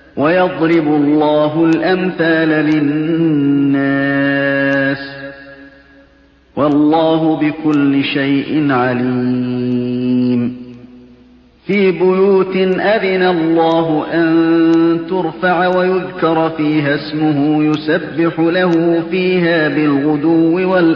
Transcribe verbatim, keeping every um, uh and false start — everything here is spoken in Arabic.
وَيَضْرِبُ اللَّهُ الْأَمْثَالَ لِلنَّاسِ ۗ وَاللَّهُ بِكُلِّ شَيْءٍ عَلِيمٌ فِي بُيُوتٍ أَذِنَ اللَّهُ أَن تُرْفَعَ وَيُذْكَرَ فِيهَا اسْمُهُ يُسَبِّحُ لَهُ فِيهَا بِالْغُدُوِّ وَالْآصَالِ